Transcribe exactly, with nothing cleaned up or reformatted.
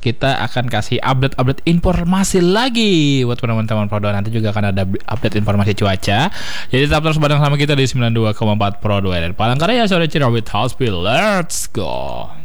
kita akan kasih update-update informasi lagi buat teman-teman Pro dua. Nanti juga akan ada update informasi cuaca. Jadi tetap terus bareng sama kita di sembilan puluh dua koma empat Pro dua dan Palangkaraya sore Cirebon Hospital. Let's go.